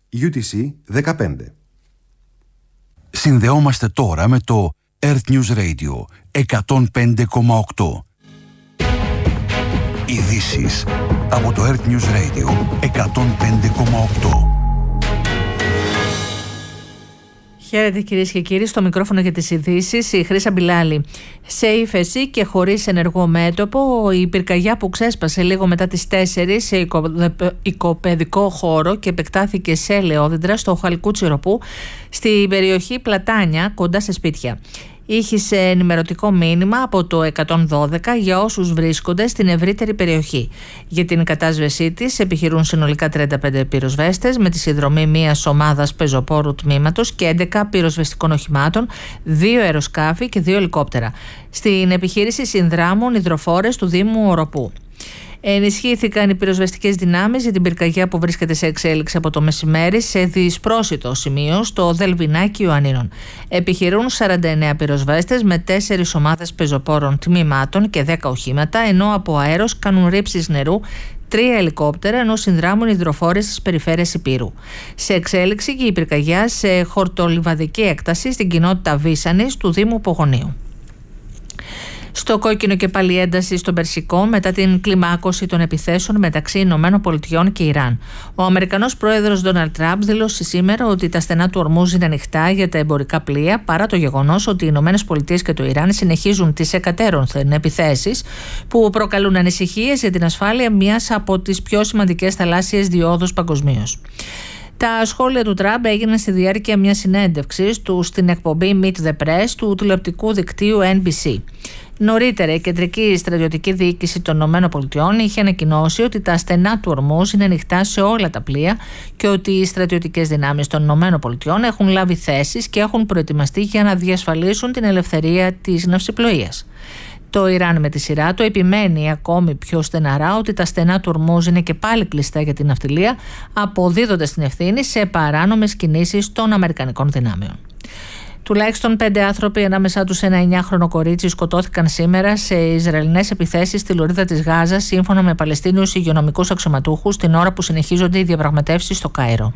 UTC 15. Συνδεόμαστε τώρα με το Earth News Radio 105,8. Ειδήσεις από το Earth News Radio 105,8. Χαίρετε κυρίες και κύριοι, στο μικρόφωνο για τις ειδήσεις η Χρύσα Μπιλάλη. Σε ύφεση και χωρίς ενεργό μέτωπο, η πυρκαγιά που ξέσπασε λίγο μετά τις 4 σε οικοπαιδικό χώρο και επεκτάθηκε σε ελαιόδεντρα στο Χαλκού Τσιροπού, στην περιοχή Πλατάνια, κοντά σε σπίτια. Ήχησε ενημερωτικό μήνυμα από το 112 για όσους βρίσκονται στην ευρύτερη περιοχή. Για την κατάσβεσή της επιχειρούν συνολικά 35 πυροσβέστες με τη συνδρομή μιας ομάδας πεζοπόρου τμήματος και 11 πυροσβεστικών οχημάτων, 2 αεροσκάφη και 2 ελικόπτερα. Στην επιχείρηση συνδράμουν υδροφόρες του Δήμου Οροπού. Ενισχύθηκαν οι πυροσβεστικές δυνάμεις για την πυρκαγιά που βρίσκεται σε εξέλιξη από το μεσημέρι σε δυσπρόσιτο σημείο στο Δελβινάκι Ιωαννίνων. Επιχειρούν 49 πυροσβέστες με 4 ομάδες πεζοπόρων τμήματων και 10 οχήματα, ενώ από αέρος κάνουν ρήψεις νερού 3 ελικόπτερα, ενώ συνδράμουν υδροφόρες στις περιφέρειες Υπήρου. Σε εξέλιξη και η πυρκαγιά σε χορτολιβαδική έκταση στην κοινότητα Βίσανης του Δήμου Πογονίου. Στο κόκκινο και πάλι ένταση στον Περσικό μετά την κλιμάκωση των επιθέσεων μεταξύ ΗΠΑ και Ιράν. Ο Αμερικανός πρόεδρος Ντόναλντ Τραμπ δήλωσε σήμερα ότι τα στενά του Ορμούζ είναι ανοιχτά για τα εμπορικά πλοία, παρά το γεγονός ότι οι ΗΠΑ και το Ιράν συνεχίζουν τις εκατέρωθεν επιθέσεις που προκαλούν ανησυχίες για την ασφάλεια μιας από τις πιο σημαντικές θαλάσσιες διόδους παγκοσμίως. Τα σχόλια του Τραμπ έγιναν στη διάρκεια μιας συνέντευξης του στην εκπομπή Meet the Press του τηλεοπτικού δικτύου NBC. Νωρίτερα, η κεντρική στρατιωτική διοίκηση των ΗΠΑ είχε ανακοινώσει ότι τα στενά του Ορμούζ είναι ανοιχτά σε όλα τα πλοία και ότι οι στρατιωτικές δυνάμεις των ΗΠΑ έχουν λάβει θέσεις και έχουν προετοιμαστεί για να διασφαλίσουν την ελευθερία της ναυσιπλοείας. Το Ιράν με τη σειρά του επιμένει ακόμη πιο στεναρά ότι τα στενά του Ορμούζ είναι και πάλι κλειστά για την ναυτιλία, αποδίδοντας την ευθύνη σε παράνομες κινήσεις των Αμερικανικών δυνάμεων. Τουλάχιστον 5 άνθρωποι, ανάμεσά τους ένα 9χρονο κορίτσι, σκοτώθηκαν σήμερα σε Ισραηλινές επιθέσεις στη λωρίδα της Γάζας, σύμφωνα με Παλαιστίνιους υγειονομικούς αξιωματούχους, την ώρα που συνεχίζονται οι διαπραγματεύσεις στο Κάιρο.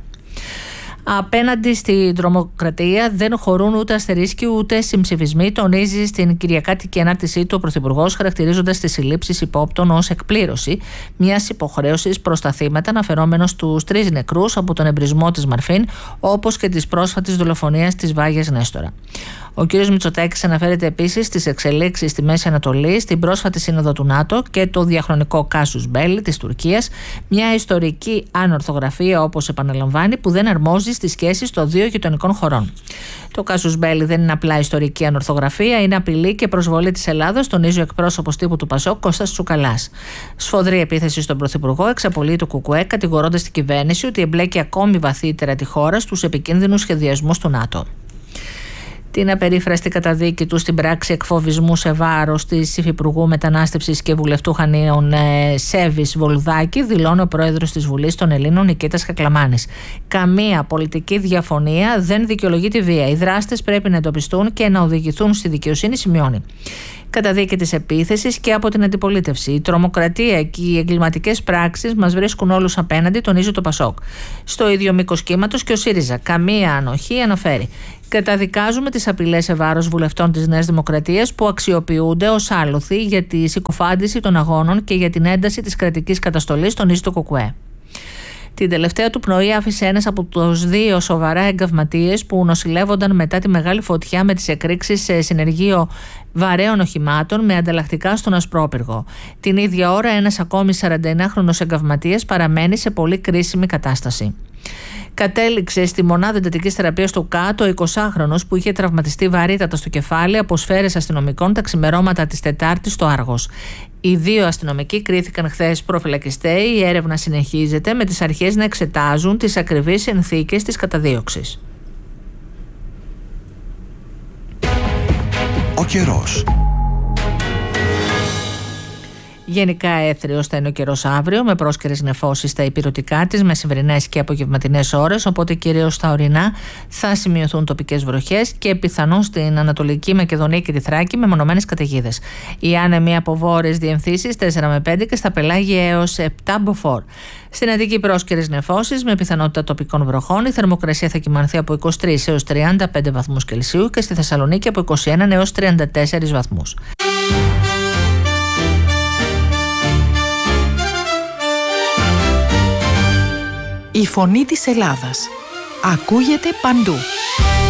Απέναντι στην τρομοκρατία δεν χωρούν ούτε αστερίσκοι ούτε συμψηφισμοί, τονίζει στην κυριακάτικη ανάρτησή του ο Πρωθυπουργός, χαρακτηρίζοντας τις συλλήψεις υπόπτων ως εκπλήρωση μιας υποχρέωσης προς τα θύματα, αναφερόμενος στους 3 νεκρούς από τον εμπρισμό της Μαρφίν, όπως και της πρόσφατης δολοφονίας της Βάγιας Νέστορα. Ο κ. Μητσοτάκης αναφέρεται επίσης στις εξελίξεις στη Μέση Ανατολή, στην πρόσφατη σύνοδο του ΝΑΤΟ και το διαχρονικό κάσους μπέλι της Τουρκίας, μια ιστορική ανορθογραφία, όπως επαναλαμβάνει, που δεν αρμόζει στις σχέσεις των δύο γειτονικών χωρών. Το κάσους μπέλι δεν είναι απλά ιστορική ανορθογραφία, είναι απειλή και προσβολή της Ελλάδας, τονίζει ο εκπρόσωπος τύπου του ΠΑΣΟΚ Κώστας Τσουκαλάς. Σφοδρή επίθεση στον Πρωθυπουργό εξαπολύει το ΚΚΕ, κατηγορώντας την κυβέρνηση ότι εμπλέκει ακόμη βαθύτερα τη χώρα στους επικίνδυνους σχεδιασμούς του ΝΑΤΟ. Την απερίφραστη καταδίκη του στην πράξη εκφοβισμού σε βάρος της Υφυπουργού Μετανάστευσης και Βουλευτού Χανίων Σέβης Βολουδάκη δηλώνει ο πρόεδρος της Βουλής των Ελλήνων Νικήτας Κακλαμάνης. Καμία πολιτική διαφωνία δεν δικαιολογεί τη βία. Οι δράστες πρέπει να εντοπιστούν και να οδηγηθούν στη δικαιοσύνη, σημειώνει. Καταδίκη της επίθεσης και από την αντιπολίτευση. Η τρομοκρατία και οι εγκληματικές πράξεις μας βρίσκουν όλους απέναντι, τονίζει το ΠΑΣΟΚ. Στο ίδιο μήκος κύματος και ο ΣΥΡΙΖΑ. Καμία ανοχή, αναφέρει. Καταδικάζουμε τις απειλές σε βάρος βουλευτών της Νέας Δημοκρατίας που αξιοποιούνται ως άλοθη για τη συκοφάντηση των αγώνων και για την ένταση της κρατικής καταστολής, τονίζει το ΚΚΕ. Την τελευταία του πνοή άφησε ένας από τους 2 σοβαρά εγκαυματίες που νοσηλεύονταν μετά τη μεγάλη φωτιά με τις εκρήξεις σε συνεργείο βαρέων οχημάτων με ανταλλακτικά στον Ασπρόπυργο. Την ίδια ώρα ένας ακόμη 41χρονος εγκαυματίας παραμένει σε πολύ κρίσιμη κατάσταση. Κατέληξε στη μονάδα εντατικής θεραπείας του ΚΑ το 20χρονος που είχε τραυματιστεί βαρύτατα στο κεφάλι από σφαίρες αστυνομικών τα ξημερώματα της Τετάρτης στο Άργος. Οι 2 αστυνομικοί κρίθηκαν χθες προφυλακιστέοι. Η έρευνα συνεχίζεται με τις αρχές να εξετάζουν τις ακριβείς συνθήκες της καταδίωξης. Ο καιρός. Γενικά έθριος θα είναι ο καιρός αύριο, με πρόσκαιρες νεφώσεις στα ηπειρωτικά της, μεσημβρινές και απογευματινές ώρες, οπότε κυρίως στα ορεινά θα σημειωθούν τοπικές βροχές και πιθανόν στην Ανατολική Μακεδονία και τη Θράκη με μονομένες καταιγίδες. Οι άνεμοι από βόρειες διευθύνσεις 4 με 5 και στα πελάγια έως 7 μποφόρ. Στην Αττική πρόσκαιρες νεφώσεις με πιθανότητα τοπικών βροχών. Η θερμοκρασία θα κυμανθεί από 23 έως 35 βαθμούς Κελσίου και στη Θεσσαλονίκη από 21 έως 34 βαθμούς. Η φωνή της Ελλάδας ακούγεται παντού.